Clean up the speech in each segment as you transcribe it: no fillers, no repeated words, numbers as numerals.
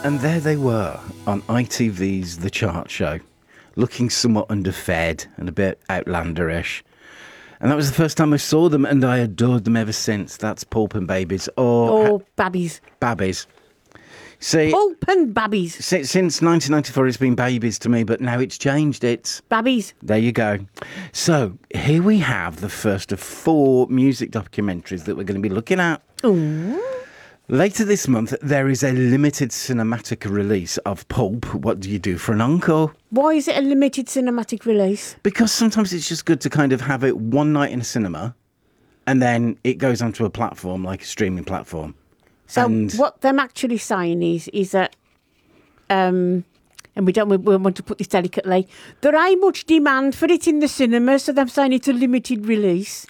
And there they were on ITV's The Chart Show, looking somewhat underfed and a bit outlanderish. And that was the first time I saw them, and I adored them ever since. That's Pulp and Babies. Or Babbies. Babbies. See, Pulp and Babbies. since 1994 it's been Babies to me, but now it's changed. It's Babbies. There you go. So here we have the first of 4 music documentaries that we're going to be looking at. Ooh. Later this month, there is a limited cinematic release of Pulp. What do you do for an encore? Why is it a limited cinematic release? Because sometimes it's just good to kind of have it one night in a cinema, and then it goes onto a platform, like a streaming platform. So And what them actually saying is that, and we want to put this delicately, there ain't much demand for it in the cinema, so they're saying it's a limited release.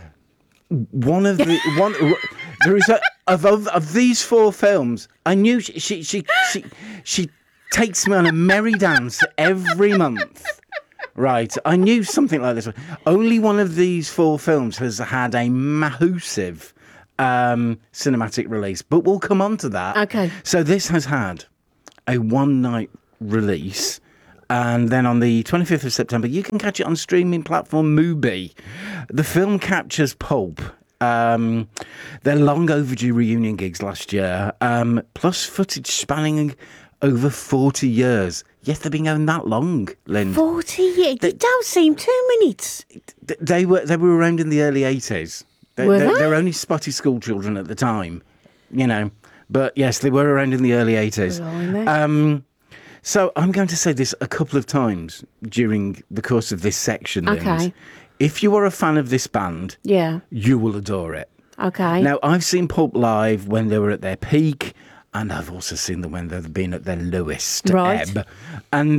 there is of these 4 films. I knew she takes me on a merry dance every month. Right, I knew something like this. Only one of these 4 films has had a massive cinematic release, but we'll come on to that. Okay. So this has had a one-night release, and then on the 25th of September, you can catch it on streaming platform Mubi. The film captures Pulp. Their long overdue reunion gigs last year, plus footage spanning over 40 years. Yes, they've been going that long, Lynn. 40 years? It don't seem 2 minutes. They were around in the early 80s. They Were they? were only spotty school children at the time, you know. But yes, they were around in the early 80s. Blimey. So I'm going to say this a couple of times during the course of this section. Okay. Linz. If you are a fan of this band, Yeah. you will adore it. Okay. Now, I've seen Pulp live when they were at their peak, and I've also seen them when they've been at their lowest Right. ebb. And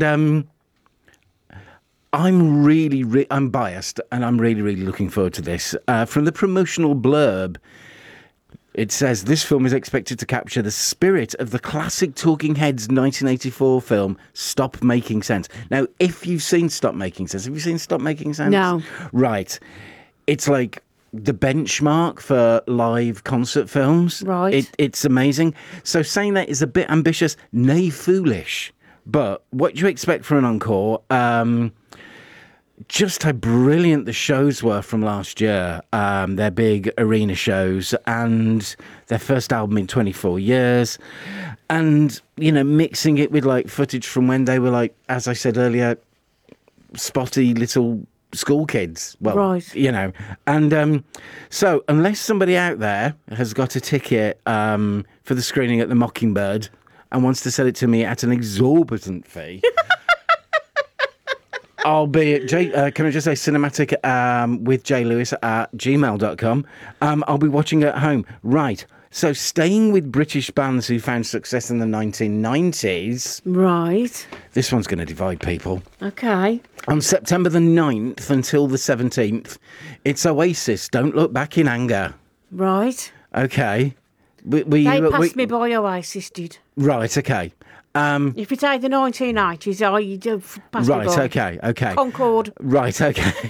I'm biased, and I'm really looking forward to this. From the promotional blurb, it says, this film is expected to capture the spirit of the classic Talking Heads 1984 film, Stop Making Sense. Now, if you've seen Stop Making Sense, have you seen Stop Making Sense? No. Right. It's like the benchmark for live concert films. Right. It's amazing. So saying that is a bit ambitious, nay foolish. But what do you expect for an encore? Just how brilliant the shows were from last year, their big arena shows and their first album in 24 years. And, you know, mixing it with like footage from when they were like, as I said earlier, spotty little school kids. Well, Right. you know. And so unless somebody out there has got a ticket for the screening at the Mockingbird and wants to sell it to me at an exorbitant fee... I'll be at can I just say cinematic with jlewis at gmail.com. I'll be watching at home. Right. So staying with British bands who found success in the 1990s, Right. this one's going to divide people. Okay. On September the 9th until the 17th, it's Oasis, Don't Look Back in Anger. Right. Okay. They passed me by, Oasis did. Right, okay. If it's the 1980s, you do pass me Right, by. okay. Concord. Right, okay.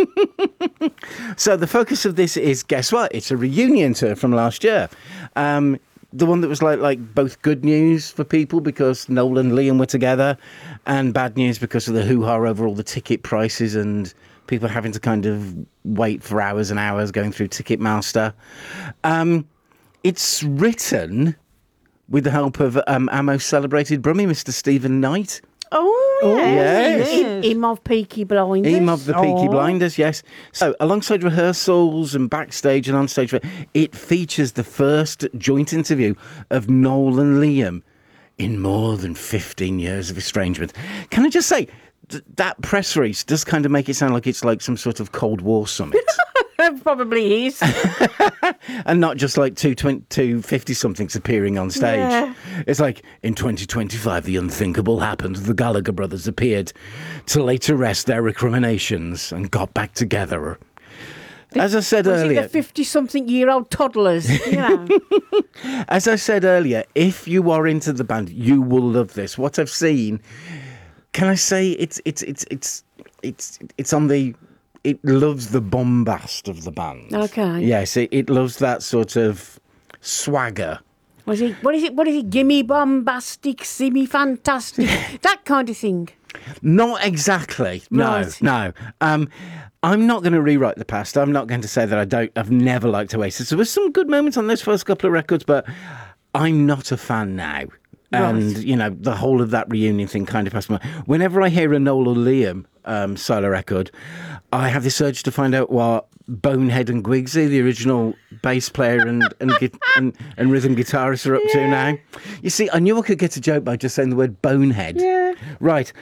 So the focus of this is, guess what? It's a reunion tour from last year. The one that was like both good news for people because Noel and Liam were together, and bad news because of the hoo-ha over all the ticket prices and people having to kind of wait for hours and hours going through Ticketmaster. It's written with the help of our most celebrated brummie, Mr. Stephen Knight. Oh, yes. Him of Peaky Blinders. Him of the Peaky Blinders, yes. So, alongside rehearsals and backstage and onstage, it features the first joint interview of Noel and Liam in more than 15 years of estrangement. Can I just say, that press release does kind of make it sound like it's like some sort of Cold War summit. Probably is. And not just like two 50-somethings appearing on stage. Yeah. It's like, in 2025, the unthinkable happened. The Gallagher brothers appeared to lay to rest their recriminations and got back together. As I said earlier... Was it the 50-something-year-old toddlers? You know. As I said earlier, if you are into the band, you will love this. What I've seen... Can I say it's on the... It loves the bombast of the band. Okay. Yes, it loves that sort of swagger Was it? What is it? What is it? Gimme bombastic, semi fantastic, that kind of thing. Not exactly. No, Right. no. I'm not going to rewrite the past. I'm not going to say that I've never liked Oasis. There was some good moments on those first couple of records, but I'm not a fan now. And, Right. you know, the whole of that reunion thing kind of passed me. Whenever I hear a Noel or Liam solo record, I have this urge to find out what Bonehead and Gwigsy, the original bass player and rhythm guitarist, are up to now. You see, I knew I could get a joke by just saying the word Bonehead. Yeah. Right.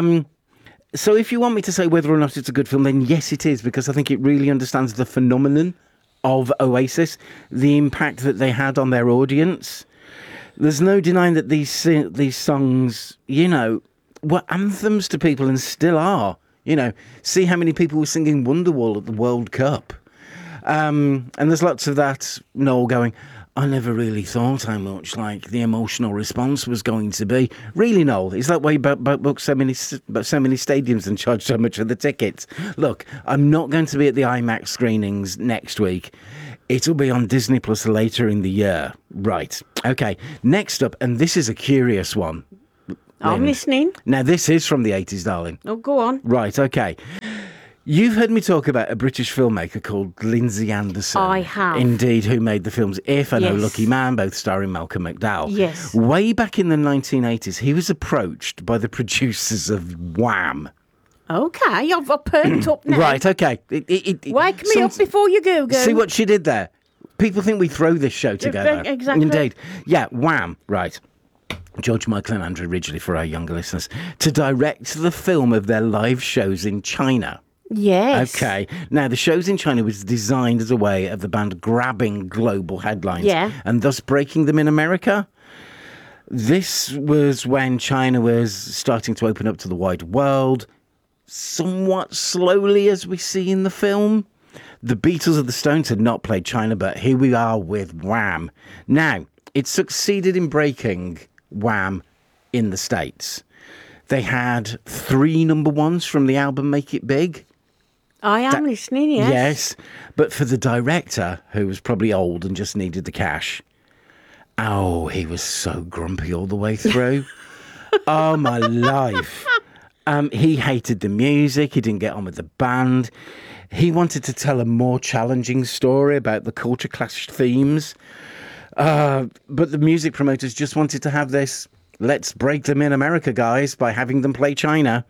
So if you want me to say whether or not it's a good film, then yes, it is, because I think it really understands the phenomenon of Oasis, the impact that they had on their audience. There's no denying that these songs, you know, were anthems to people and still are. You know, see how many people were singing Wonderwall at the World Cup. And there's lots of that, Noel going, I never really thought how much like the emotional response was going to be. Really, Noel? Is that why you booked so many stadiums and charged so much for the tickets? Look, I'm not going to be at the IMAX screenings next week. It'll be on Disney Plus later in the year. Right. Okay. Next up, and this is a curious one. I'm Lynn. listening. Now, this is from the 80s, darling. Oh, go on. Right, okay. You've heard me talk about a British filmmaker called Lindsay Anderson. I have. Indeed, who made the films If and Oh Yes. Lucky Man, both starring Malcolm McDowell. Yes. Way back in the 1980s, he was approached by the producers of Wham! Okay, I've perked up now. Right, okay. Wake me up before you go. See what she did there? People think we throw this show together. exactly. Indeed. Yeah, Wham! Right. George Michael and Andrew Ridgeley, for our younger listeners, to direct the film of their live shows in China. Yes. Okay. Now, the shows in China was designed as a way of the band grabbing global headlines and thus breaking them in America. This was when China was starting to open up to the wide world, somewhat slowly, as we see in the film. The Beatles or the Stones had not played China, but here we are with Wham! Now, it succeeded in breaking Wham! In the States. They had 3 number ones from the album Make It Big. I am listening, yes. Yes, but for the director, who was probably old and just needed the cash, oh, he was so grumpy all the way through. Oh, my life. He hated the music. He didn't get on with the band. He wanted to tell a more challenging story about the culture clash themes. But the music promoters just wanted to have this, let's break them in America, guys, by having them play China.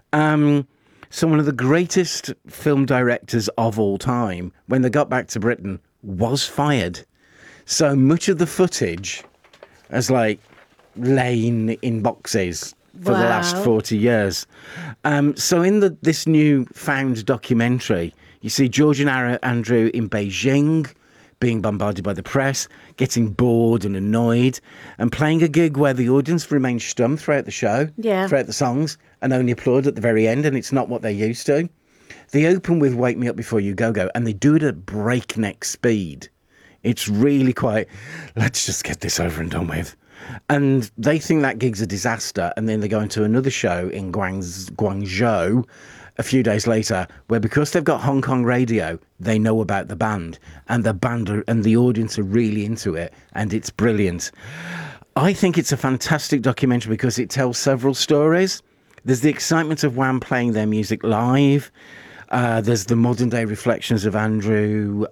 So one of the greatest film directors of all time, when they got back to Britain, was fired. So much of the footage has like lain in boxes for the last 40 years. So in this new found documentary, you see George and Andrew in Beijing, being bombarded by the press, getting bored and annoyed, and playing a gig where the audience remains stum throughout the show, throughout the songs, and only applaud at the very end, and it's not what they're used to. They open with Wake Me Up Before You Go Go, and they do it at breakneck speed. It's really quite, let's just get this over and done with. And they think that gig's a disaster, and then they go into another show in Guangzhou a few days later, where because they've got Hong Kong radio, they know about the band, and the band and the audience are really into it, and it's brilliant. I think it's a fantastic documentary because it tells several stories. There's the excitement of Wham playing their music live. There's the modern day reflections of Andrew,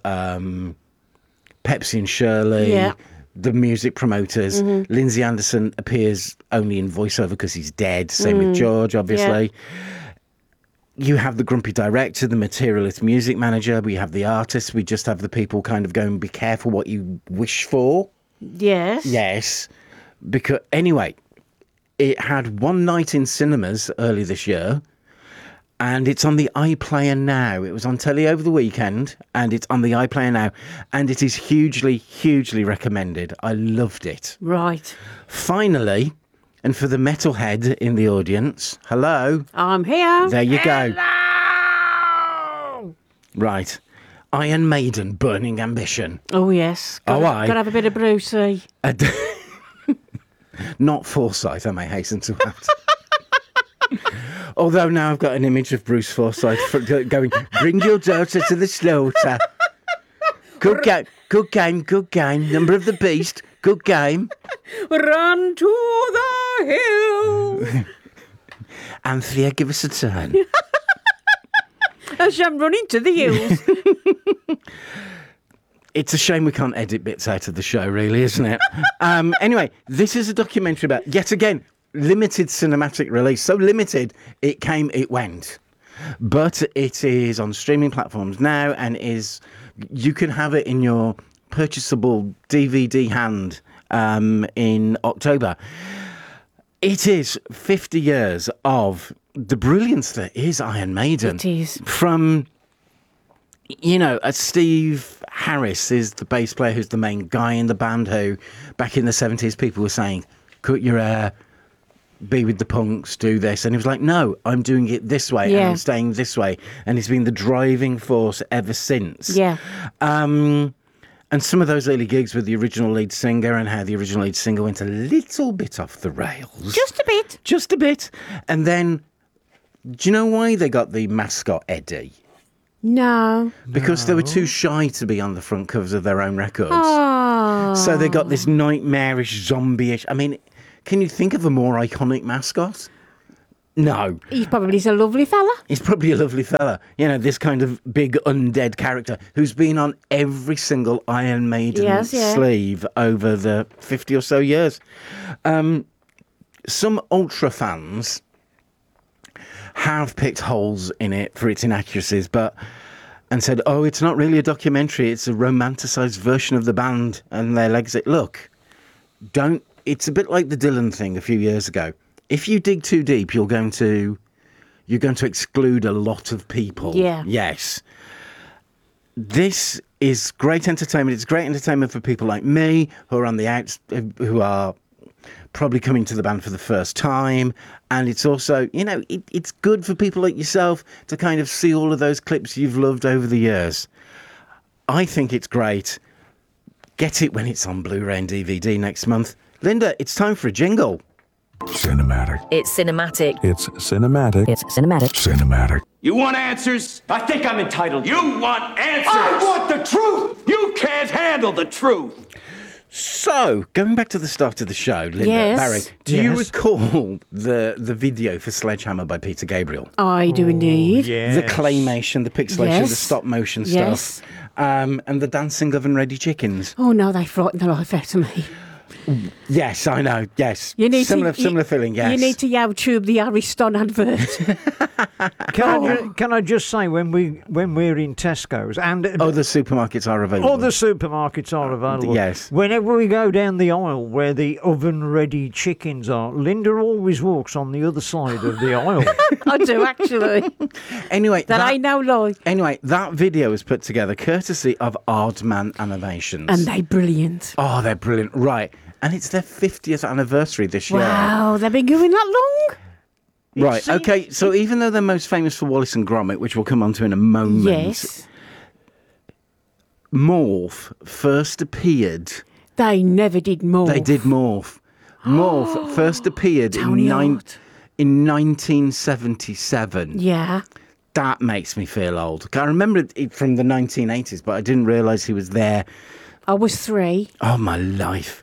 Pepsi and Shirley, the music promoters. Lindsay Anderson appears only in voiceover because he's dead. Same with George, obviously. Yeah. You have the grumpy director, the materialist music manager. We have the artists. We just have the people kind of going, be careful what you wish for. Yes. Yes. Because, anyway, it had one night in cinemas early this year, and it's on the iPlayer now. It was on telly over the weekend, and it's on the iPlayer now, and it is hugely, hugely recommended. I loved it. Right. Finally, and for the metalhead in the audience, hello. I'm here. There you go. Hello. Right. Iron Maiden, Burning Ambition. Oh, yes. Gotta have a bit of Brucey. Not Forsyth, I may hasten to add. Although now I've got an image of Bruce Forsyth going, bring your daughter to the slaughter. Good game, good game. Number of the beast, Good game. Run to the hills. Anthea, give us a turn. As I'm running to the hills. It's a shame we can't edit bits out of the show, really, isn't it? Anyway, this is a documentary about, yet again, limited cinematic release. So limited, it came, it went. But it is on streaming platforms now and you can have it in your purchasable DVD hand in October. It is 50 years of the brilliance that is Iron Maiden. It is. From, Steve Harris is the bass player who's the main guy in the band who, back in the 70s, people were saying, cut your hair, be with the punks, do this. And he was like, no, I'm doing it this way and I'm staying this way. And he's been the driving force ever since. Yeah. And some of those early gigs with the original lead singer and how the original lead singer went a little bit off the rails. Just a bit. Just a bit. And then, do you know why they got the mascot Eddie? No. Because they were too shy to be on the front covers of their own records. Oh. So they got this nightmarish, zombie-ish. I mean, can you think of a more iconic mascot? No. He's probably a lovely fella. He's probably a lovely fella. This kind of big undead character who's been on every single Iron Maiden sleeve over the 50 or so years. Some ultra fans have picked holes in it for its inaccuracies, and said, oh, it's not really a documentary, it's a romanticised version of the band and their legacy. Look, it's a bit like the Dylan thing a few years ago. If you dig too deep, you're going to exclude a lot of people. Yeah. Yes. This is great entertainment. It's great entertainment for people like me who are on the outs, who are probably coming to the band for the first time. And it's also, it's good for people like yourself to kind of see all of those clips you've loved over the years. I think it's great. Get it when it's on Blu-ray and DVD next month. Linda, it's time for a jingle. Cinematic. It's cinematic. It's cinematic. It's cinematic. Cinematic. You want answers? I think I'm entitled. You want answers? I want the truth! You can't handle the truth! So, going back to the start of the show, Linda, Yes. Barry, do you recall the video for Sledgehammer by Peter Gabriel? I do indeed. The claymation, the pixelation, the Yes. stop motion Yes. stuff, and the dancing oven-ready chickens. Oh no, they frightened the life out of me. Yes, I know. Yes, You need similar to, feeling. Yes, You need to YouTube the Ariston advert. Can I just say when we're in Tesco's and other supermarkets are available. other supermarkets are available. Yes. Whenever we go down the aisle where the oven-ready chickens are, Linda always walks on the other side of the aisle. I do actually. Anyway, That I know, Lloyd. Anyway, that video was put together courtesy of Aardman Animations. And they brilliant. Oh, they're brilliant. Right. And it's their 50th anniversary this year. Wow, they've been going that long? Right. Okay. So even though they're most famous for Wallace and Gromit, which we'll come on to in a moment, Yes. Morph first appeared. They never did more. They did Morph. Morph first appeared Tony Hart. in 1977. Yeah. That makes me feel old. I remember it from the 1980s, but I didn't realise he was there. I was 3. Oh, my life.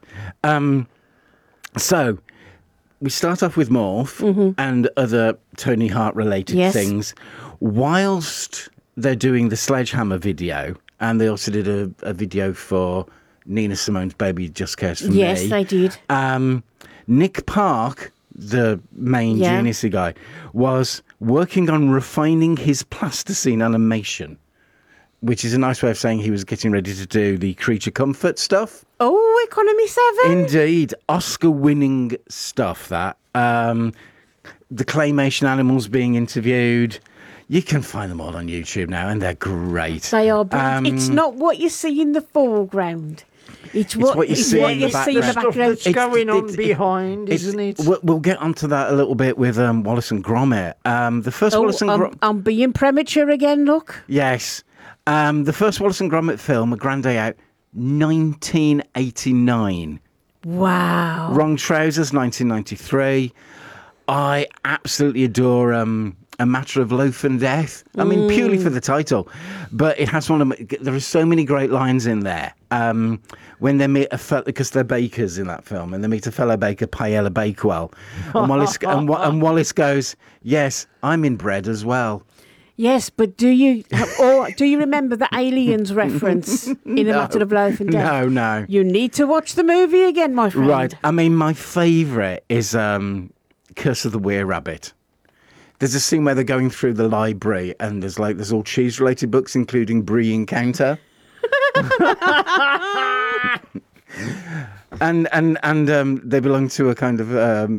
So we start off with Morph and other Tony Hart-related Yes. things. Whilst they're doing the Sledgehammer video, and they also did a video for Nina Simone's Baby Just Cares For Me. Yes, they did. Nick Park, the main Geniusy guy, was working on refining his plasticine animation, which is a nice way of saying he was getting ready to do the Creature Comfort stuff. Oh, Economy 7. Indeed. Oscar-winning stuff, that. The claymation animals being interviewed. You can find them all on YouTube now, and they're great. They are brilliant. It's not what you see in the foreground. It's what you see in the background. Stuff that's going on behind, isn't it? We'll get onto that a little bit with Wallace and Gromit. The first Wallace and Gromit... I'm being premature again, look. Yes. The first Wallace and Gromit film, A Grand Day Out, 1989. Wow. Wrong Trousers, 1993. I absolutely adore A Matter of Loaf and Death. I mean, purely for the title, but it has there are so many great lines in there. When they meet because they're bakers in that film, and they meet a fellow baker, Paella Bakewell, and Wallace goes, "Yes, I'm in bread as well." Yes, but do you remember the Aliens reference in A Matter of Life and Death? No. You need to watch the movie again, my friend. Right. I mean, my favourite is Curse of the Were-Rabbit. There's a scene where they're going through the library, and there's all cheese-related books, including Brie Encounter. and they belong to a kind of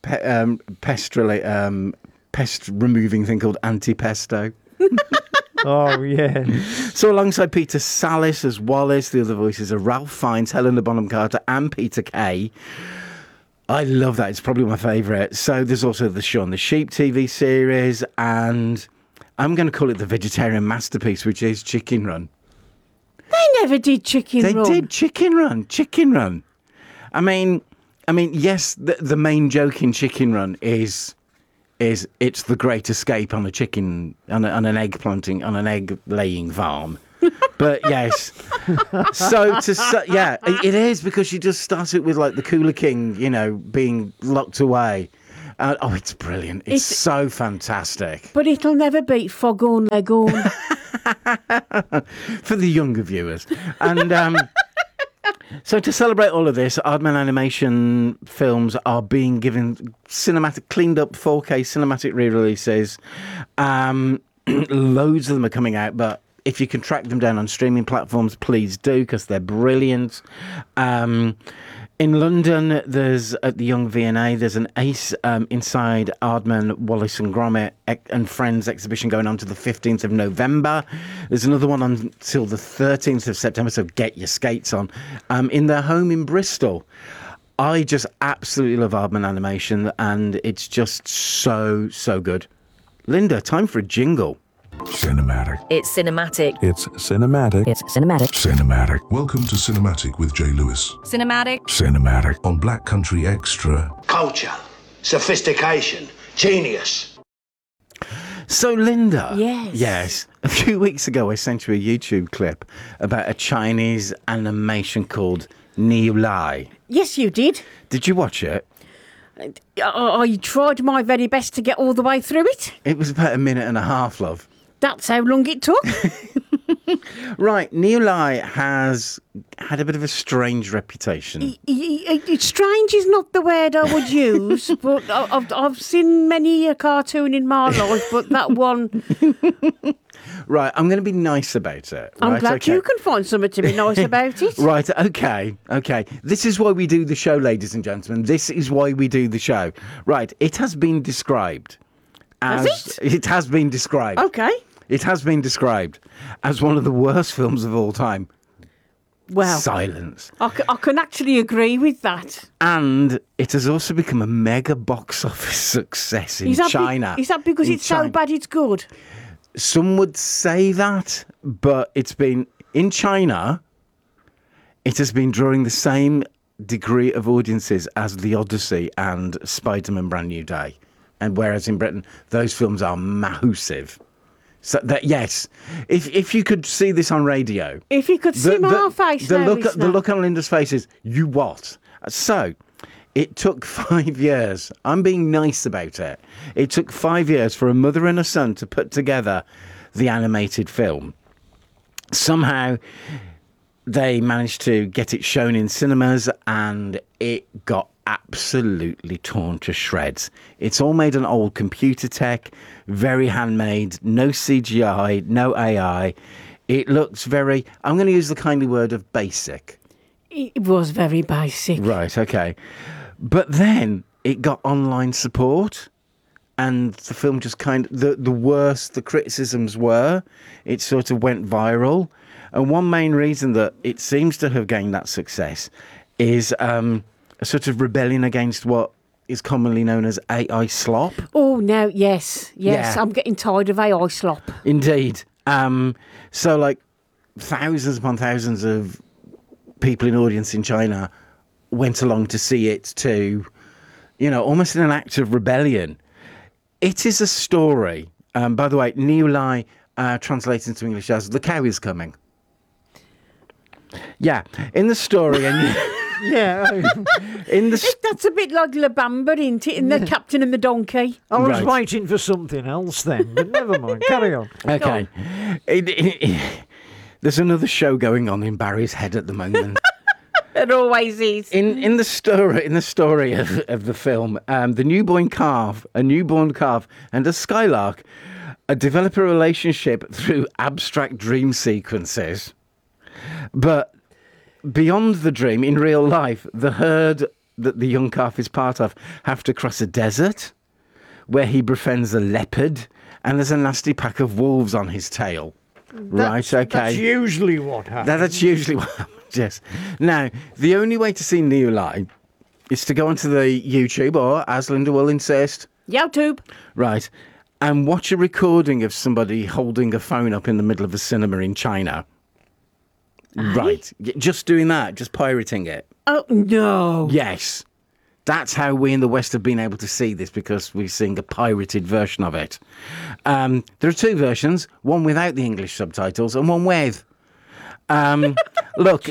pest removing thing called Antipesto. Oh, yeah. So alongside Peter Sallis as Wallace, the other voices are Ralph Fiennes, Helena Bonham Carter, and Peter Kay. I love that. It's probably my favourite. So there's also the Shaun the Sheep TV series, and I'm going to call it the vegetarian masterpiece, which is Chicken Run. They never did Chicken Run. They did Chicken Run. I mean, yes, the main joke in Chicken Run is it's the great escape on a chicken on an egg laying farm. But yes, it is, because she just starts it with like the Cooler King, being locked away. It's brilliant. It's so fantastic. But it'll never beat Foghorn Leghorn. For the younger viewers. And so to celebrate all of this, Aardman Animation films are being given cleaned up 4K cinematic re-releases. Loads of them are coming out, but if you can track them down on streaming platforms, please do, because they're brilliant. In London, there's at the Young V&A, there's an Ace Inside Aardman, Wallace and Gromit and Friends exhibition going on to the 15th of November. There's another one until the 13th of September, so get your skates on. In their home in Bristol. I just absolutely love Aardman Animation, and it's just so, so good. Linda, time for a jingle. Cinematic. It's cinematic. It's cinematic. It's cinematic. Cinematic. Welcome to Cinematic with Jay Lewis. Cinematic. Cinematic. On Black Country Extra. Culture, sophistication, genius. So, Linda. Yes. Yes. A few weeks ago, I sent you a YouTube clip about a Chinese animation called Niu Lai. Yes, you did. Did you watch it? I tried my very best to get all the way through it. It was about a minute and a half, love. That's how long it took. Right, Niu Lai has had a bit of a strange reputation. Strange is not the word I would use, but I've seen many a cartoon in my life, but that one... Right, I'm going to be nice about it. I'm right? glad Okay. you can find something to be nice about it. Right, okay. This is why we do the show, ladies and gentlemen. This is why we do the show. Right, it has been described as... Has it? It has been described. Okay. It has been described as one of the worst films of all time. Well, Silence. I can actually agree with that. And it has also become a mega box office success in China. Is that because In it's so China. bad it's good? Some would say that, but it's been in China. It has been drawing the same degree of audiences as The Odyssey and Spider-Man: Brand New Day, and whereas in Britain those films are massive. So that yes, if you could see this on radio, If you could see my face the now, look listener. the look on Linda's face is you what? So. It took 5 years. I'm being nice about it. It took 5 years for a mother and a son to put together the animated film. Somehow they managed to get it shown in cinemas, and it got absolutely torn to shreds. It's all made on old computer tech, very handmade, no CGI, no AI. It looks very, I'm going to use the kindly word of basic. It was very basic. Right, okay. But then it got online support, and the film just the worse the criticisms were, it sort of went viral. And one main reason that it seems to have gained that success is a sort of rebellion against what is commonly known as AI slop. Oh, no, yes. Yeah. I'm getting tired of AI slop. Indeed. So like thousands upon thousands of people in audience in China went along to see it to, almost in an act of rebellion. It is a story. By the way, Niulai translates into English as "the cow is coming." Yeah, in the story, and Yeah. in the That's a bit like La Bamba, isn't it? And the captain and the donkey. I was Right. waiting for something else then, but never mind. Carry on. okay, there's another show going on in Barry's head at the moment. It always is. In the story of the film, the newborn calf and a skylark develop a relationship through abstract dream sequences. But beyond the dream, in real life, the herd that the young calf is part of have to cross a desert where he befriends a leopard and there's a nasty pack of wolves on his tail. Right, okay. That's usually what happens. That's usually what happens, yes. Now, the only way to see Niulai is to go onto the YouTube, or as Linda will insist, YouTube. right, and watch a recording of somebody holding a phone up in the middle of a cinema in China. Right. Just doing that, just pirating it. Oh, no. Yes. That's how we in the West have been able to see this, because we're seeing a pirated version of it. There are two versions, one without the English subtitles and one with. Look,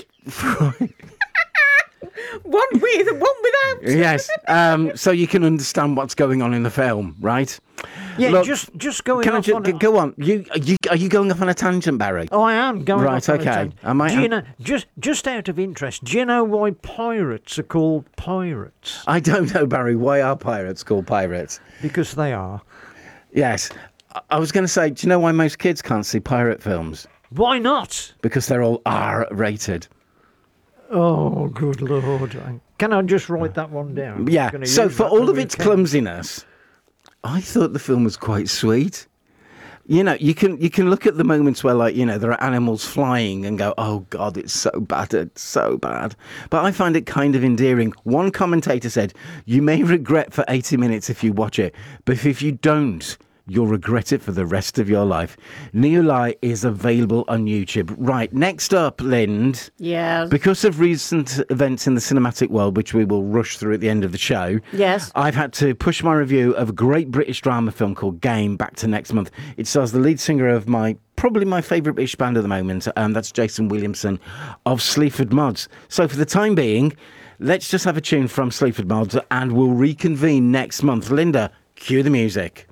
One with and one without. yes, so you can understand what's going on in the film, right? Yeah, Look, just going Can I off just on a- go on? Are you going off on a tangent, Barry? Oh, I am going Right, off on a okay. tangent. I might Do you have- know, just out of interest, do you know why pirates are called pirates? I don't know, Barry. Why are pirates called pirates? Because they are. Yes. I was going to say, do you know why most kids can't see pirate films? Why not? Because they're all R-rated. Oh, good Lord. Can I just write that one down? I'm Yeah. gonna So use for that all of the its weekend. clumsiness, I thought the film was quite sweet. You know, you can look at the moments where, like, you know, there are animals flying and go, oh God, it's so bad, it's so bad. But I find it kind of endearing. One commentator said, you may regret for 80 minutes if you watch it, but if you don't, you'll regret it for the rest of your life. Niulai is available on YouTube. Right, next up, Lind. Yes. Because of recent events in the cinematic world, which we will rush through at the end of the show, Yes. I've had to push my review of a great British drama film called Game back to next month. It stars the lead singer of probably my favourite British band at the moment, that's Jason Williamson of Sleaford Mods. So for the time being, let's just have a tune from Sleaford Mods and we'll reconvene next month. Linda, cue the music.